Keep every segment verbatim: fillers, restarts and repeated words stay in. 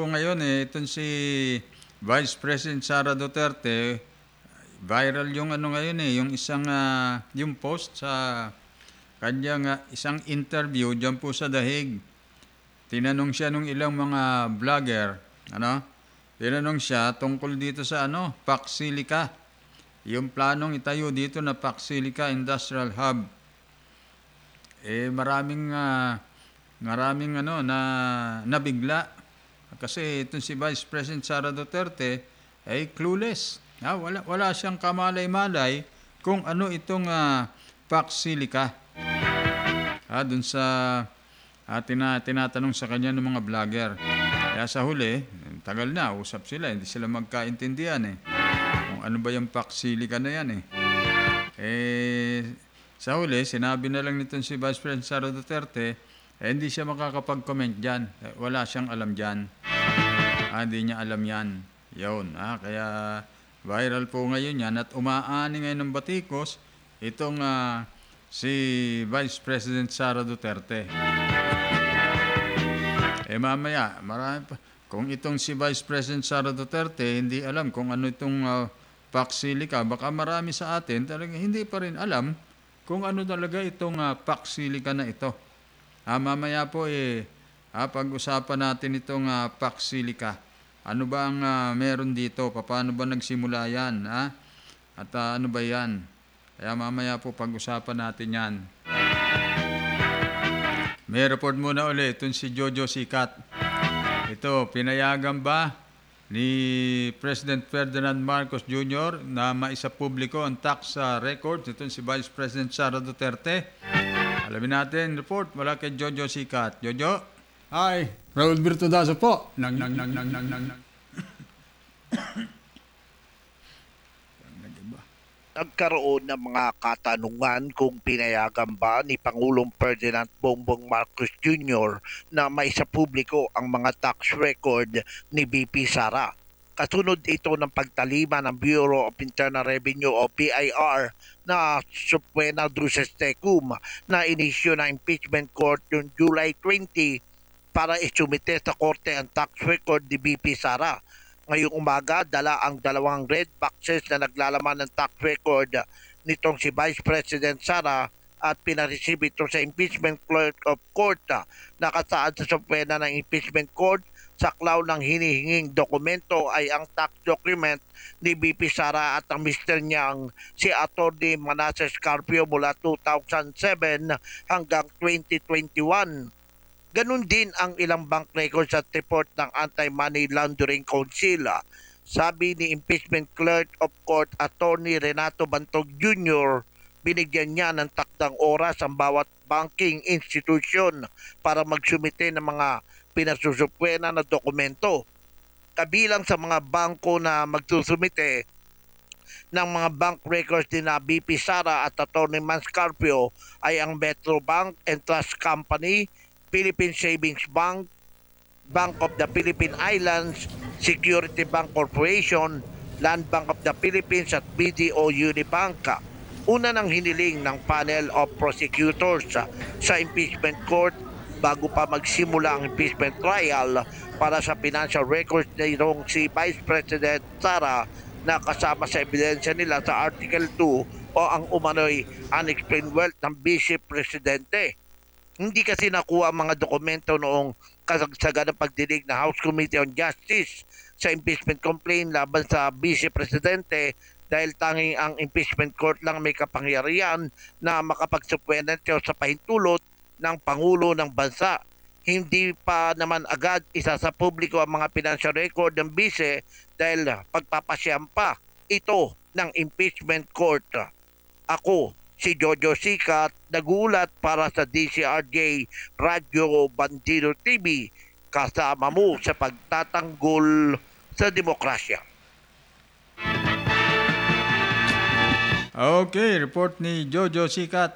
Ngayon eh, itong si Vice President Sara Duterte, viral yung ano ngayon eh, yung isang ah, yung post sa kanyang ah, isang interview diyan po sa Dahig. Tinanong siya nung ilang mga vlogger, ano? Tinanong siya tungkol dito sa ano, Paxilica. Yung planong itayo dito na Paxilica Industrial Hub. Eh maraming ah, maraming ano na nabigla kasi itong si Vice President Sara Duterte ay clueless. Ha, wala wala siyang kamalay-malay kung ano itong ah, Paxilica. Ha, dun sa ah, tina, tinatanong sa kanya ng mga vlogger. Kaya sa huli, tagal na, usap sila, hindi sila magkaintindihan eh. Kung ano ba yung Paxilica na yan eh. Eh, sa huli, sinabi na lang nitong si Vice President Sara Duterte, eh, hindi siya makakapag-comment dyan. Eh, wala siyang alam dyan. Ah, hindi niya alam yan. Yun. Ah, kaya viral po ngayon yan at umaani ngayon ng batikos itong ah, si Vice President Sara Duterte. Eh mamaya, marami pa. Kung itong si Vice President Sara Duterte hindi alam kung ano itong uh, Paxilica, baka marami sa atin talaga hindi pa rin alam kung ano talaga itong uh, Paxilica na ito. Ah, mamaya po eh, ah, pag-usapan natin itong uh, Paxilica. Ano ba ang uh, meron dito? Paano ba nagsimula yan? Ha? At uh, ano ba yan? Kaya mamaya po pag-usapan natin yan. May report muna ulit itong si Jojo Sikat. Ito, pinayagan ba ni President Ferdinand Marcos Junior na maisapubliko ang tax uh, records itong si Vice President Sara Duterte? Alamin natin, report mula kay Jojo Sikat. Jojo? Hi, Raul Virtudazo po. Nang nang nang nang nang nang. Nagkaroon ng mga katanungan kung pinayagan ba ni Pangulong Ferdinand Bongbong Marcos Junior na maisapubliko ang mga tax record ni B P Sara. Kasunod ito ng pagtalima ng Bureau of Internal Revenue o B I R na subpoena Druses Tecum na inisyu ng impeachment court noong July twentieth para isumite sa korte ang tax record ni B P Sara. Ngayong umaga, dala ang dalawang red boxes na naglalaman ng tax record nitong si Vice President Sara at pinareceive ito sa impeachment clerk of court. Nakasaad sa subpoena ng impeachment court, saklaw ng hinihinging dokumento ay ang tax document ni B P Sara at ang mister niyang si Atty. Manasseh Scarpio mula two thousand seven hanggang twenty twenty-one. Ganun din ang ilang bank records at report ng Anti-Money Laundering Council. Sabi ni Impeachment Clerk of Court Attorney Renato Bantog Junior, binigyan niya ng takdang oras ang bawat banking institution para magsumite ng mga pinasusupuena na dokumento. Kabilang sa mga bangko na magsusumite ng mga bank records din na B P Sara at Atty. Man Scarpio ay ang Metro Bank and Trust Company, Philippine Savings Bank, Bank of the Philippine Islands, Security Bank Corporation, Land Bank of the Philippines at B D O Unibank. Una nang hiniling ng panel of prosecutors sa impeachment court bago pa magsimula ang impeachment trial para sa financial records nitong si Vice President Sara na kasama sa ebidensya nila sa Article two o ang umano'y unexplained wealth ng Vice Presidente. Hindi kasi nakuha ang mga dokumento noong kasagsagan ng pagdinig na House Committee on Justice sa impeachment complaint laban sa Vice Presidente dahil tanging ang impeachment court lang may kapangyarihan na makapagsupwena sa pahintulot ng Pangulo ng Bansa. Hindi pa naman agad isa sa publiko ang mga financial record ng Vice dahil pagpapasyam pa ito ng impeachment court. Ako, si Jojo Sikat, nagulat para sa D C R J Radyo Bandido T V, kasama mo sa pagtatanggol sa demokrasya. Okay, report ni Jojo Sikat.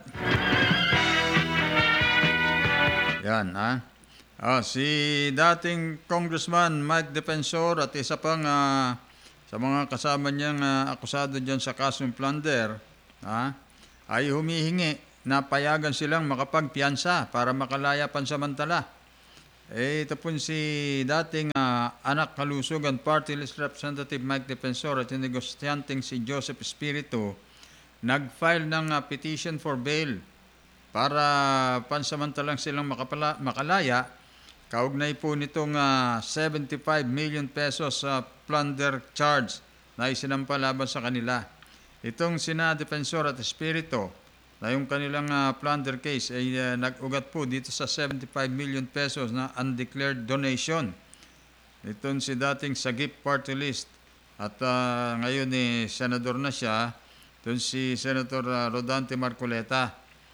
Yan, ha? Ah, si dating Congressman Mike Defensor at isa pang ah, sa mga kasama niyang ah, akusado dyan sa kasong plunder, ha? Ay humihingi na payagan silang makapagpiyansa para makalaya pansamantala. Eh, ito po si dating ah, anak kalusugan Party List Representative Mike Defensor at yung negosyanteng si Joseph Espiritu nag-file ng ah, petition for bail para pansamantalang silang makapala, makalaya kaugnay po nitong ah, seventy-five million pesos sa plunder charge na isinampa laban sa kanila. Itong sina Defensor at Espiritu na yung kanilang ah, plunder case ay ah, nag-ugat po dito sa seventy-five million pesos na undeclared donation. Itong si dating Sagip Party List at ah, ngayon eh, senador na siya, itong si Senator ah, Rodante Marcoleta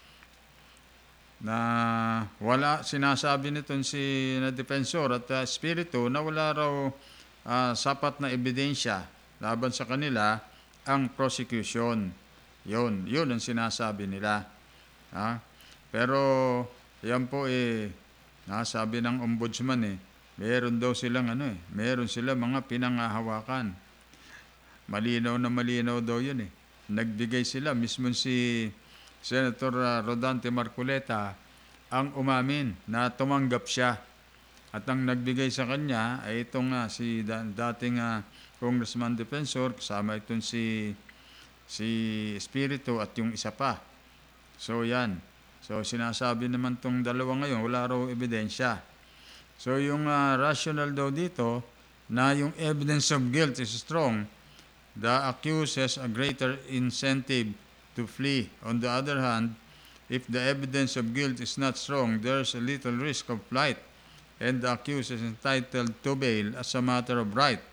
na wala, sinasabi nitong si na Defensor at ah, Espiritu na wala raw ah, sapat na ebidensya laban sa kanila ang prosecution. Yun, yun ang sinasabi nila. Ha? Pero, yan po eh, nasabi ng ombudsman eh, meron daw silang ano eh, meron sila mga pinangahawakan. Malinaw na malinaw daw yun eh. Nagbigay sila, mismo si Senator ah, Rodante Marcoleta ang umamin na tumanggap siya. At ang nagbigay sa kanya ay itong ah, si da- dating ah, Congressman Defensor, kasama itong si si Espiritu at yung isa pa. So yan. So sinasabi naman tong dalawa ngayon, wala raw ebidensya. So yung ah, rational daw dito na yung evidence of guilt is strong, the accused has a greater incentive to flee. On the other hand, if the evidence of guilt is not strong, there's a little risk of flight and the accused is entitled to bail as a matter of right.